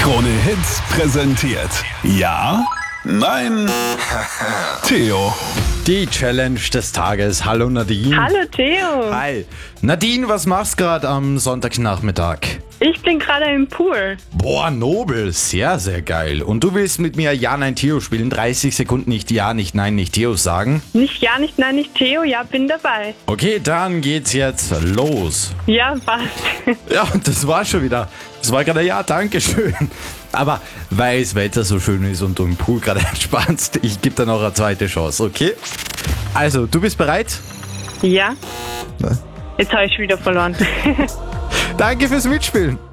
Krone Hits präsentiert. Ja? Nein? Theo. Die Challenge des Tages. Hallo Nadine. Hallo Theo. Hi. Nadine, was machst du gerade am Sonntagnachmittag? Ich bin gerade im Pool. Boah, nobel. Sehr, sehr geil. Und du willst mit mir Ja, Nein, Theo spielen. 30 Sekunden nicht Ja, nicht Nein, nicht Theo sagen. Nicht ja, nicht nein, nicht Theo. Ja, bin dabei. Okay, dann geht's jetzt los. Ja, passt. Ja, das war schon wieder. Das war gerade Ja, Dankeschön. Aber weil das Wetter so schön ist und du im Pool gerade entspannst, ich gebe dir noch eine zweite Chance, okay? Also, du bist bereit? Ja. Jetzt habe ich wieder verloren. Danke fürs Mitspielen.